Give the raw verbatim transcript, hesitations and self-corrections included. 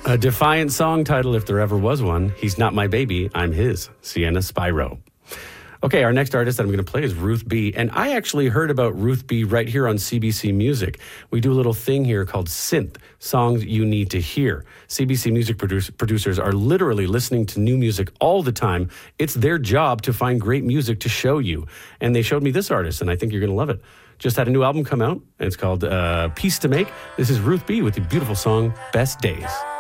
A defiant song title, if there ever was one. He's not my baby, I'm his. Sienna Spyro. Okay, our next artist that I'm going to play is Ruth B. And I actually heard about Ruth B right here on C B C Music. We do a little thing here called Synth, Songs You Need to Hear. C B C Music produce, producers are literally listening to new music all the time. It's their job to find great music to show you. And they showed me this artist, and I think you're going to love it. Just had a new album come out, and it's called uh, Peace to Make. This is Ruth B with the beautiful song, Best Days.